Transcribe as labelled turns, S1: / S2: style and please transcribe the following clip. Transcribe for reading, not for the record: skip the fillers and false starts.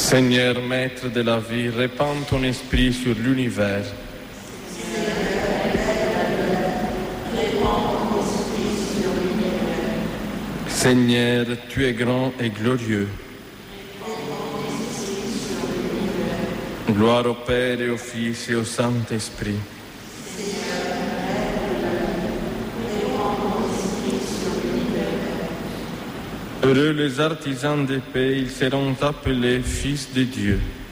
S1: Seigneur, maître de la vie, répands ton esprit sur l'univers. Seigneur, tu es grand et glorieux. Gloire au Père et au Fils et au Saint-Esprit. Heureux les artisans de paix, ils seront appelés fils de Dieu.